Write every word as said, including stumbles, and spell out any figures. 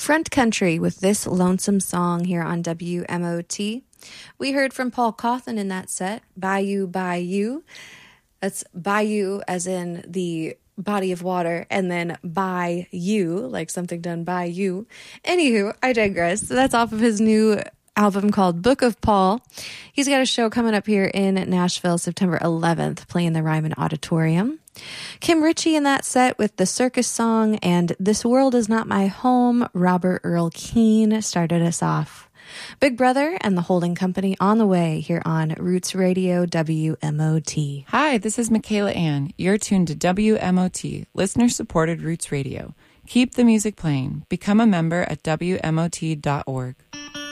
Front Country with This Lonesome Song here on W M O T. We heard from Paul Cawthon in that set, Bayou Bayou. That's Bayou as in the body of water, and then by you, like something done by you. Anywho, I digress. So that's off of his new album called Book of Paul. He's got a show coming up here in Nashville September eleventh, playing the Ryman Auditorium. Kim Ritchie in that set with the Circus Song and This World Is Not My Home. Robert Earl Keen started us off. Big Brother and the Holding Company on the way here on Roots Radio W M O T. Hi, this is Michaela Ann. You're tuned to W M O T, listener-supported Roots Radio. Keep the music playing. Become a member at W M O T dot org.